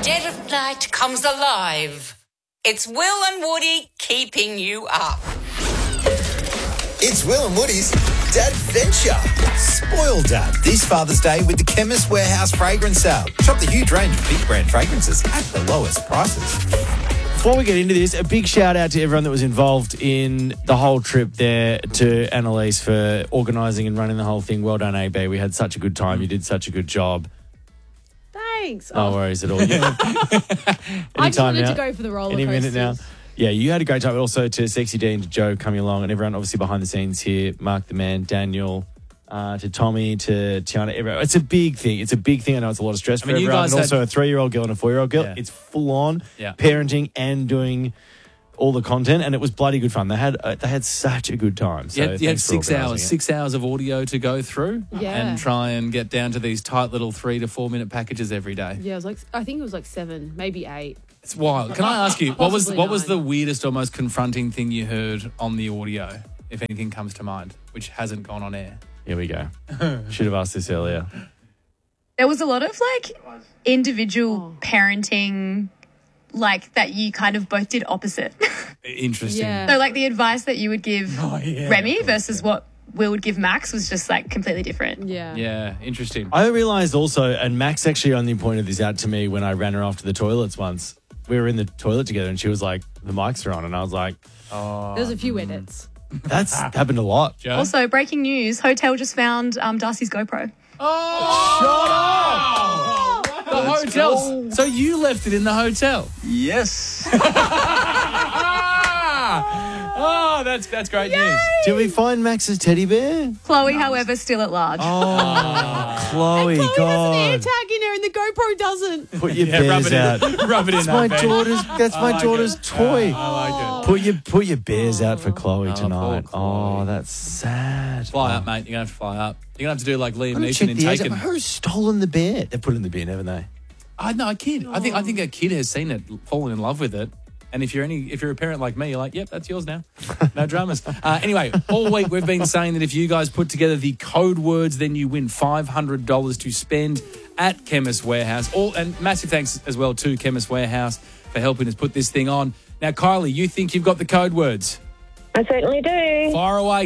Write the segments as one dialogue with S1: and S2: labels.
S1: dead of night comes alive. It's Will and Woody keeping you up.
S2: It's Will and Woody's Dadventure. Spoil Dad this Father's Day with the Chemist Warehouse fragrance sale. Shop the huge range of big brand fragrances at the lowest prices.
S3: Before we get into this, a big shout out to everyone that was involved in the whole trip there, to Annalise for organising and running the whole thing. Well done, AB. We had such a good time. You did such a good job.
S4: Thanks.
S3: No worries at all.
S4: I just wanted
S3: now,
S4: to go for the roller
S3: any
S4: coasters.
S3: minute now. Yeah, you had a great time. Also to Sexy D and to Joe coming along, and everyone obviously behind the scenes here. Mark the Man, Daniel, to Tommy, to Tiana. Everyone. It's a big thing. It's a big thing. I know it's a lot of stress for
S5: you
S3: everyone.
S5: guys
S3: And also
S5: had-
S3: a 3-year-old girl and a 4-year-old girl.
S5: Yeah.
S3: It's full on
S5: Yeah.
S3: parenting and doing all the content, and it was bloody good fun. They had such a good time. So
S5: You had
S3: thanks for
S5: 6 hours,
S3: organising it.
S5: 6 hours of audio to go through and try and get down to these tight little 3 to 4 minute packages every day.
S4: Yeah, I think it was like 7, maybe 8.
S5: It's wild. Can I ask you, what was
S4: Possibly 9.
S5: the weirdest or most confronting thing you heard on the audio, if anything comes to mind, which hasn't gone on air?
S3: Here we go. Should have asked this earlier.
S6: There was a lot of individual parenting, that you kind of both did opposite.
S5: Interesting.
S4: Yeah.
S6: So the advice that you would give Remy versus what Will would give Max was just completely different.
S4: Yeah.
S5: Yeah, interesting.
S3: I realised also, and Max actually only pointed this out to me when I ran her off to the toilets once. We were in the toilet together and she was like, the mics are on. And I was like,
S4: There's a few edits.
S3: that's happened a lot.
S5: Joe?
S6: Also, breaking news, Hotel just found Darcy's GoPro.
S5: The hotel. So you left it in the hotel?
S2: Yes.
S5: Oh, that's great news.
S3: Did we find Max's teddy bear?
S6: Chloe, however, still at large.
S3: Chloe,
S4: Chloe has an
S3: God.
S4: AirTag in her and the GoPro doesn't.
S3: Put your
S5: rub
S3: bears
S5: it in.
S3: out.
S5: Rub it in.
S3: That's my daughter's toy.
S5: I like it.
S3: Put your bears out for Chloe tonight.
S5: poor Chloe.
S3: Oh, that's sad.
S5: Fly up, mate. You're going to have to fly up. You're going to have to do like Liam
S3: I'm gonna
S5: Neeson
S3: check
S5: in
S3: the edge.
S5: Taken.
S3: Who's stolen the bear? They put it in the bin, haven't they?
S5: I know a kid. I think a kid has seen it, fallen in love with it. And if you're a parent like me, you're like, yep, that's yours now. No dramas. Anyway, all week we've been saying that if you guys put together the code words, then you win $500 to spend at Chemist Warehouse. And massive thanks as well to Chemist Warehouse for helping us put this thing on. Now, Kylie, you think you've got the code words?
S7: I certainly do.
S5: Fire away.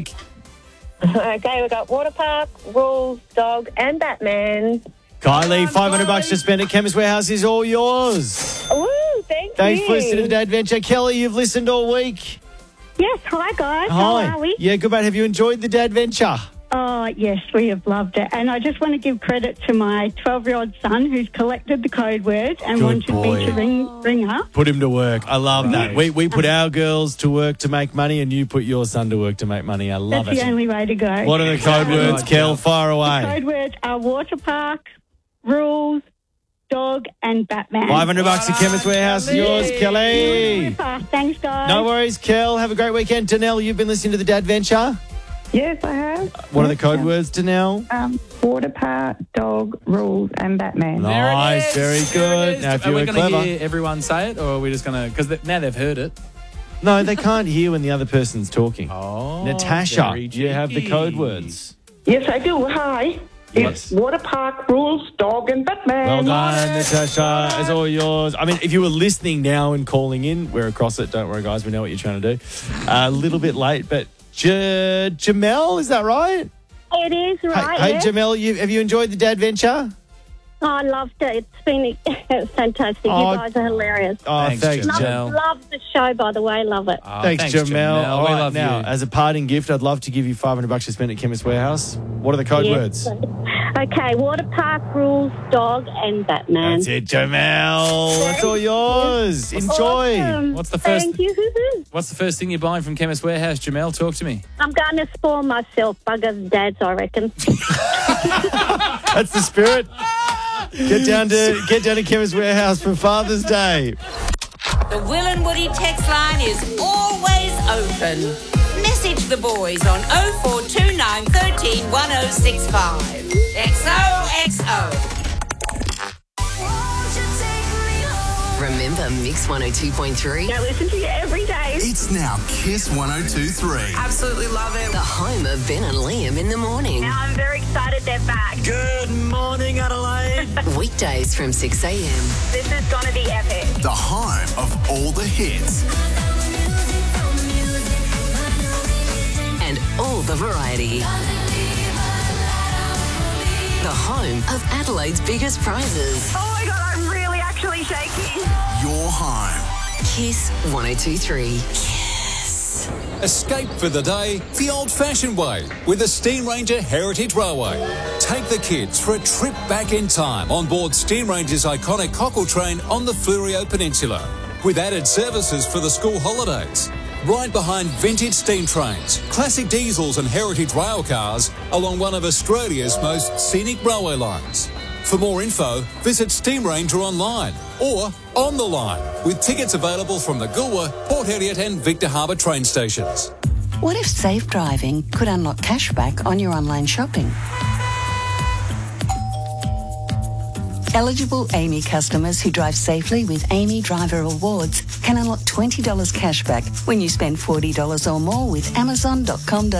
S7: Okay, we've got water park, rules, dog, and Batman.
S3: Kylie, $500 to spend at Chemist Warehouse is all yours.
S7: Woo, thank
S3: Thanks
S7: you.
S3: for listening to the Day Adventure. Kelly, you've listened all week.
S7: Yes, hi guys.
S3: Hi.
S7: How are we?
S3: Yeah, good, mate. Have you enjoyed the Day Adventure?
S7: Oh, yes, we have loved it. And I just want to give credit to my 12-year-old son who's collected the code words and
S3: Good
S7: wanted
S3: boy.
S7: me to ring her.
S3: Put him to work. I love that. We put our girls to work to make money, and you put your son to work to make money. I love
S7: That's
S3: it.
S7: the only way to go.
S3: What are the code words, Kel? Fire away.
S7: Code words are water park, rules, dog, and Batman.
S3: $500 to Chemist Warehouse is yours, Kelly.
S7: Thanks, guys.
S3: No worries, Kel. Have a great weekend. Danelle, you've been listening to the Day Adventure.
S8: Yes, I have.
S3: What are the code words, Danelle?
S8: Water park, dog, rules, and Batman.
S3: Nice, very good. Now, if you
S5: are we
S3: were
S5: going to
S3: clever.
S5: hear everyone say it, or are we just going to... Because now they've heard it.
S3: No, they can't hear when the other person's talking.
S5: Oh,
S3: Natasha,
S5: very
S3: you have the
S5: cheeky.
S3: code words.
S9: Yes, I do. Hi.
S3: Yes.
S9: It's water park, rules, dog, and Batman.
S3: Well done, Natasha. It's all yours. I mean, if you were listening now and calling in, we're across it. Don't worry, guys. We know what you're trying to do. A little bit late, but Jamel, is that right?
S7: It is, right?
S3: Hey,
S7: yes.
S3: Jamel, have you enjoyed the Day Adventure?
S7: Oh, I loved it. It's been fantastic.
S3: Oh,
S7: You guys are hilarious.
S3: Oh, thanks, Jamel.
S7: Love the show, by the way. Love it.
S5: Oh,
S3: Thanks, Jamel. All
S5: We
S3: right,
S5: love
S3: now,
S5: you.
S3: as a parting gift, I'd love to give you $500 to spend at Chemist Warehouse. What are the code
S7: Yes.
S3: words?
S7: Okay, water park, rules, dog, and Batman.
S3: That's it, Jamel. That's all yours. Enjoy.
S7: Awesome.
S5: What's the first-
S7: Thank you.
S5: What's the first thing you're buying from Chemist Warehouse, Jamel? Talk to me.
S7: I'm going to spoil myself. Bugger's dads, I reckon.
S3: That's the spirit. Get down to Chemist Warehouse for Father's Day.
S1: The Will and Woody text line is always open. Message the boys on 0429 13 1065. XOXO.
S10: Remember Mix 102.3?
S9: I listen to you every day.
S11: It's now Kiss 102.3.
S9: Absolutely love it.
S10: The home of Ben and Liam in the morning.
S9: Now I'm very excited they're back.
S2: Good morning, Adelaide.
S10: Weekdays from 6 a.m.
S9: This is going to be epic.
S11: The home of all the hits.
S10: And all the variety. The home of Adelaide's biggest prizes.
S9: Oh my God, I'm really actually shaking.
S11: Your home.
S10: Kiss 102.3. Kiss.
S12: Escape for the day the old-fashioned way with the Steam Ranger Heritage Railway. Take the kids for a trip back in time on board Steam Ranger's iconic cockle train on the Fleurieu Peninsula, with added services for the school holidays. Right behind vintage steam trains, classic diesels and heritage rail cars along one of Australia's most scenic railway lines. For more info, visit Steam Ranger online or on the line, with tickets available from the Goolwa, Port Elliot and Victor Harbour train stations.
S10: What if safe driving could unlock cashback on your online shopping? Eligible Amy customers who drive safely with Amy Driver Rewards can unlock $20 cashback when you spend $40 or more with Amazon.com.au.